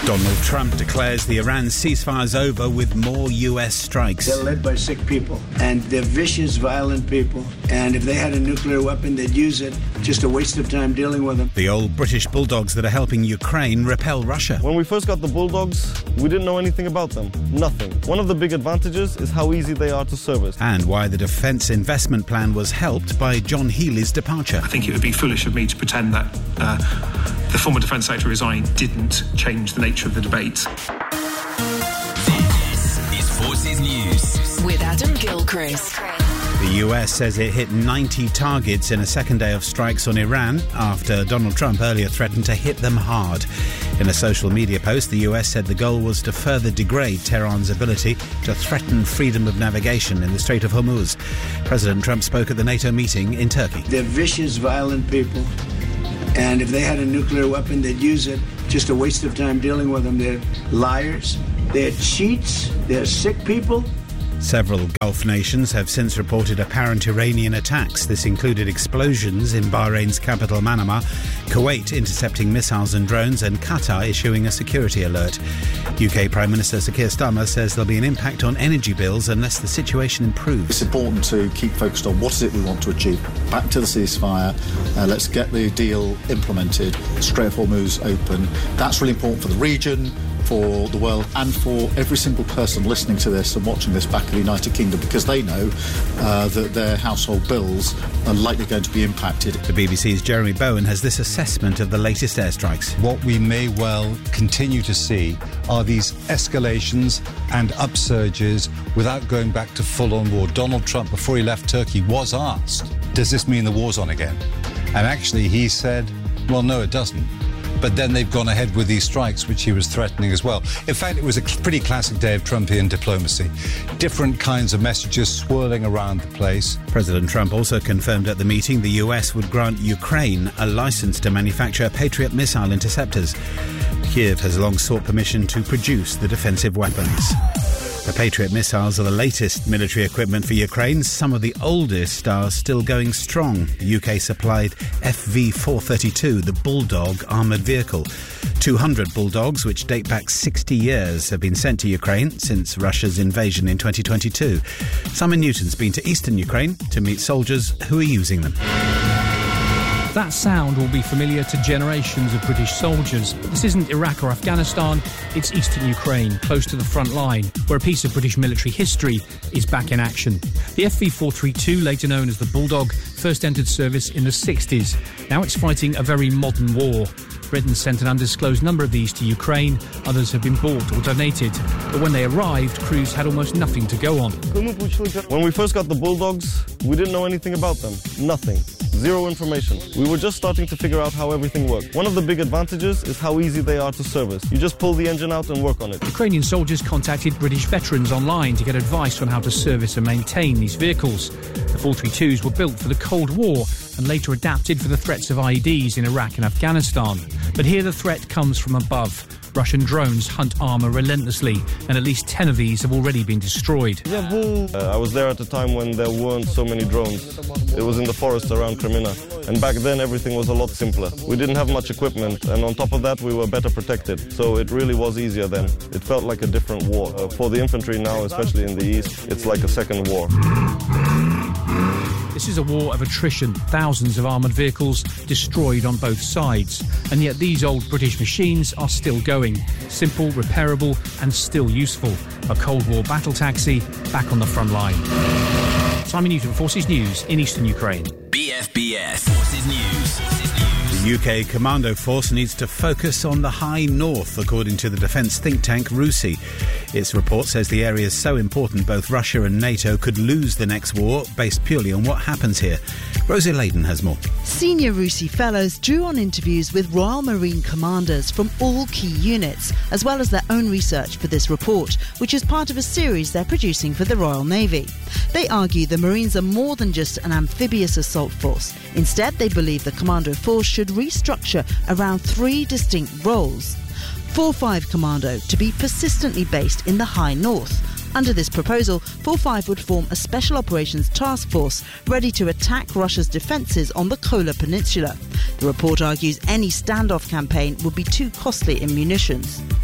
Donald Trump declares the Iran ceasefire's over with more US strikes. They're led by sick people, and they're vicious, violent people. And if they had a nuclear weapon, they'd use it. Just a waste of time dealing with them. The old British bulldogs that are helping Ukraine repel Russia. When we first got the bulldogs, we didn't know anything about them. Nothing. One of the big advantages is how easy they are to service. And why the defence investment plan was helped by John Healey's departure. I think it would be foolish of me to pretend that the former Defence Secretary resigning didn't change the nature of the debate. This is Forces News with Adam Gilchrist. The US says it hit 90 targets in a second day of strikes on Iran after Donald Trump earlier threatened to hit them hard. In a social media post, the US said the goal was to further degrade Tehran's ability to threaten freedom of navigation in the Strait of Hormuz. President Trump spoke at the NATO meeting in Turkey. They're vicious, violent people. And if they had a nuclear weapon, they'd use it. Just a waste of time dealing with them. They're liars. They're cheats. They're sick people. Several Gulf nations have since reported apparent Iranian attacks. This included explosions in Bahrain's capital Manama, Kuwait intercepting missiles and drones, and Qatar issuing a security alert. UK Prime Minister Sir Keir Starmer says there'll be an impact on energy bills unless the situation improves. It's important to keep focused on what is it we want to achieve. Back to the ceasefire. Let's get the deal implemented. Strait of Hormuz open. That's really important for the region, for the world, and for every single person listening to this and watching this back in the United Kingdom, because they know that their household bills are likely going to be impacted. The BBC's Jeremy Bowen has this assessment of the latest airstrikes. What we may well continue to see are these escalations and upsurges without going back to full-on war. Donald Trump, before he left Turkey, was asked, does this mean the war's on again? And actually he said, well, no, it doesn't. But then they've gone ahead with these strikes, which he was threatening as well. In fact, it was a pretty classic day of Trumpian diplomacy. Different kinds of messages swirling around the place. President Trump also confirmed at the meeting the US would grant Ukraine a license to manufacture Patriot missile interceptors. Kyiv has long sought permission to produce the defensive weapons. The Patriot missiles are the latest military equipment for Ukraine. Some of the oldest are still going strong. The UK supplied FV-432, the Bulldog armoured vehicle. 200 Bulldogs, which date back 60 years, have been sent to Ukraine since Russia's invasion in 2022. Simon Newton's been to eastern Ukraine to meet soldiers who are using them. That sound will be familiar to generations of British soldiers. This isn't Iraq or Afghanistan, it's eastern Ukraine, close to the front line, where a piece of British military history is back in action. The FV-432, later known as the Bulldog, first entered service in the 60s. Now it's fighting a very modern war. Britain sent an undisclosed number of these to Ukraine. Others have been bought or donated. But when they arrived, crews had almost nothing to go on. When we first got the Bulldogs, we didn't know anything about them. Nothing. Zero information. We were just starting to figure out how everything worked. One of the big advantages is how easy they are to service. You just pull the engine out and work on it. Ukrainian soldiers contacted British veterans online to get advice on how to service and maintain these vehicles. The 432s were built for the Cold War and later adapted for the threats of IEDs in Iraq and Afghanistan. But here the threat comes from above. Russian drones hunt armour relentlessly, and at least 10 of these have already been destroyed. I was there at a time when there weren't so many drones. It was in the forests around Crimea, and back then everything was a lot simpler. We didn't have much equipment, and on top of that we were better protected, so it really was easier then. It felt like a different war. For the infantry now, especially in the east, it's like a second war. This is a war of attrition, thousands of armoured vehicles destroyed on both sides. And yet these old British machines are still going. Simple, repairable and still useful. A Cold War battle taxi back on the front line. Simon Newton, Forces News in eastern Ukraine. BFBS Forces News. The UK Commando Force needs to focus on the high north, according to the defence think tank RUSI. Its report says the area is so important both Russia and NATO could lose the next war based purely on what happens here. Rosie Layden has more. Senior RUSI fellows drew on interviews with Royal Marine commanders from all key units, as well as their own research for this report, which is part of a series they're producing for the Royal Navy. They argue the Marines are more than just an amphibious assault force. Instead, they believe the Commando Force should restructure around 3 distinct roles. 4-5 Commando to be persistently based in the high north. Under this proposal, 4-5 would form a special operations task force ready to attack Russia's defences on the Kola Peninsula. The report argues any standoff campaign would be too costly in munitions.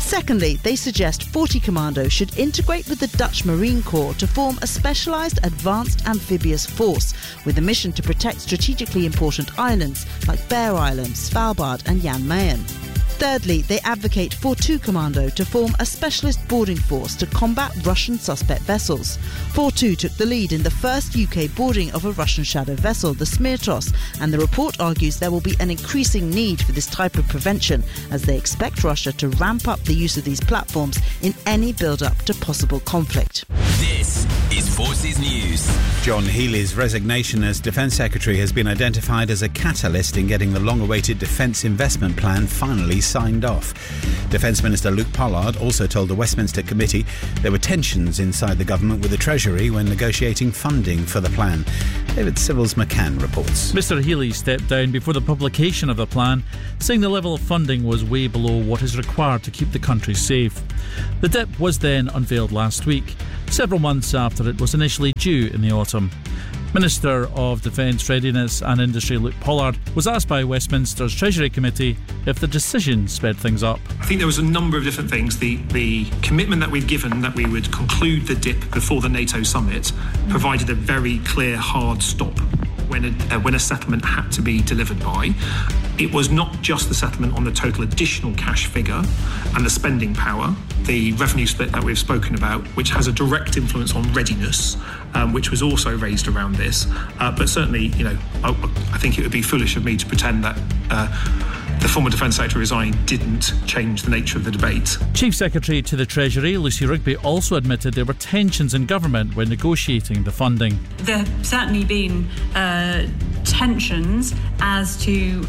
Secondly, they suggest 40 Commando should integrate with the Dutch Marine Corps to form a specialised advanced amphibious force with a mission to protect strategically important islands like Bear Island, Svalbard and Jan Mayen. Thirdly, they advocate for 2 Commando to form a specialist boarding force to combat Russian suspect vessels. 4-2 took the lead in the first UK boarding of a Russian shadow vessel, the Smirtos, and the report argues there will be an increasing need for this type of prevention as they expect Russia to ramp up the use of these platforms in any build-up to possible conflict. This is Forces News. John Healey's resignation as Defence Secretary has been identified as a catalyst in getting the long-awaited Defence Investment Plan finally signed off. Defence Minister Luke Pollard also told the Westminster Committee there were tensions inside the government with the Treasury when negotiating funding for the plan. David Civils-McCann reports. Mr Healey stepped down before the publication of the plan, saying the level of funding was way below what is required to keep the country safe. The DIP was then unveiled last week, several months after it was initially due in the autumn. Minister of Defence Readiness and Industry Luke Pollard was asked by Westminster's Treasury Committee if the decision sped things up. I think there was a number of different things. The commitment that we'd given that we would conclude the DIP before the NATO summit provided a very clear hard stop when a settlement had to be delivered by. It was not just the settlement on the total additional cash figure and the spending power, the revenue split that we've spoken about, which has a direct influence on readiness, which was also raised around this. But certainly, I think it would be foolish of me to pretend that the former Defence Secretary resigning didn't change the nature of the debate. Chief Secretary to the Treasury, Lucy Rigby, also admitted there were tensions in government when negotiating the funding. There have certainly been tensions as to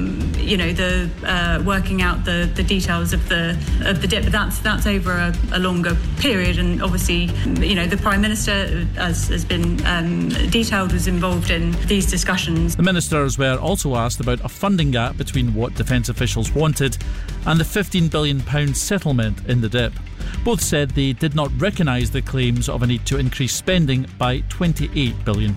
the working out the details of the DIP, but that's over a longer period, and obviously the Prime Minister, as has been detailed, was involved in these discussions. The ministers were also asked about a funding gap between what defence officials wanted and the £15 billion settlement in the DIP. Both said they did not recognise the claims of a need to increase spending by £28 billion.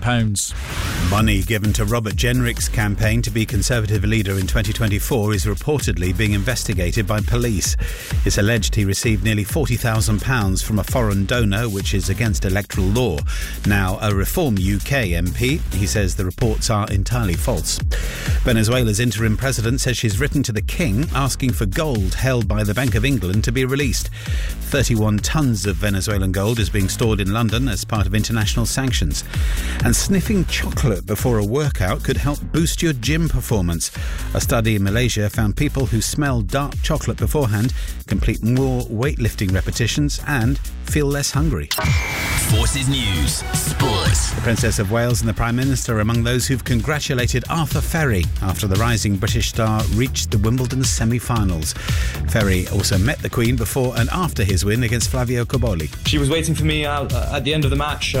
Money given to Robert Jenrick's campaign to be Conservative leader in 2024 is reportedly being investigated by police. It's alleged he received nearly £40,000 from a foreign donor, which is against electoral law. Now a Reform UK MP, he says the reports are entirely false. Venezuela's interim president says she's written to the King asking for gold held by the Bank of England to be released. 31 tonnes of Venezuelan gold is being stored in London as part of international sanctions. And sniffing chocolate before a workout could help boost your gym performance. A study in Malaysia found people who smell dark chocolate beforehand complete more weightlifting repetitions and feel less hungry. Forces News Sports. The Princess of Wales and the Prime Minister are among those who've congratulated Arthur Ferry after the rising British star reached the Wimbledon semi-finals. Ferry also met the Queen before and after his win against Flavio Cobolli. She was waiting for me at the end of the match,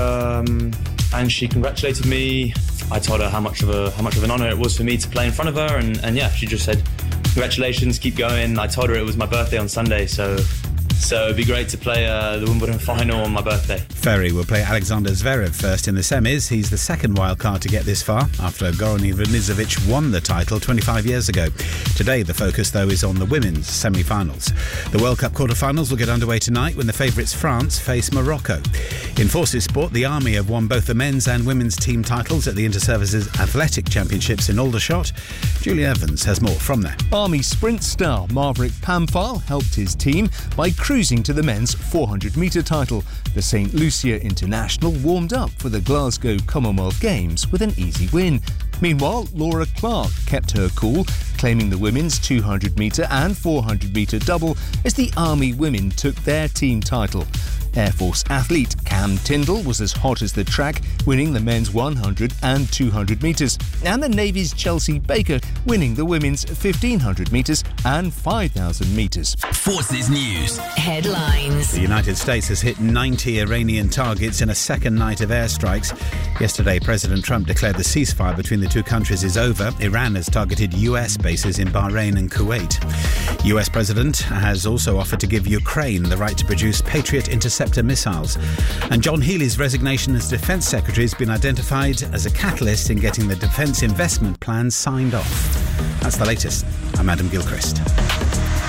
and she congratulated me. I told her how much of an honour it was for me to play in front of her, and yeah, she just said, "Congratulations, keep going." I told her it was my birthday on Sunday, so it'd be great to play the Wimbledon final on my birthday. Ferry will play Alexander Zverev first in the semis. He's the second wildcard to get this far after Goran Ivanisevic won the title 25 years ago. Today the focus, though, is on the women's semi-finals. The World Cup quarter-finals will get underway tonight when the favourites France face Morocco. In Forces Sport, the Army have won both the men's and women's team titles at the Inter-Services Athletic Championships in Aldershot. Julie Evans has more from there. Army sprint star Maverick Pamphile helped his team by cruising to the men's 400-metre title. The St Lucia International warmed up for the Glasgow Commonwealth Games with an easy win. Meanwhile, Laura Clark kept her cool, claiming the women's 200-metre and 400-metre double as the Army women took their team title. Air Force athlete Cam Tindall was as hot as the track, winning the men's 100 and 200 metres, and the Navy's Chelsea Baker winning the women's 1500 metres and 5000 metres. Forces News headlines. The United States has hit 90 Iranian targets in a second night of airstrikes. Yesterday, President Trump declared the ceasefire between the two countries is over. Iran has targeted US bases in Bahrain and Kuwait. US President has also offered to give Ukraine the right to produce Patriot interceptor missiles. And John Healey's resignation as Defence Secretary has been identified as a catalyst in getting the Defence Investment Plan signed off. That's the latest. I'm Adam Gilchrist.